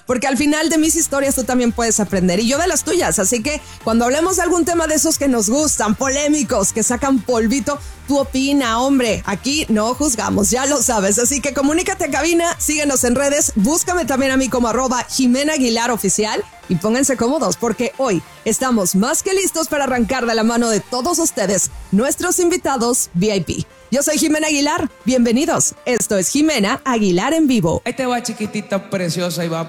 porque al final de mis historias tú también puedes aprender y yo de las tuyas. Así que cuando hablemos de algún tema de esos que nos gustan, polémicos, que sacan polvito, tú opina, hombre. Aquí no juzgamos, ya lo sabes. Así que comunícate a cabina, síguenos en redes, búscame también a mí como @Jimena Aguilar Oficial y pónganse cómodos porque hoy estamos más que listos para arrancar de la mano de todos ustedes, nuestros invitados VIP. Yo soy Jimena Aguilar, bienvenidos. Esto es Jimena Aguilar en vivo. Ahí te va, chiquitita preciosa, y va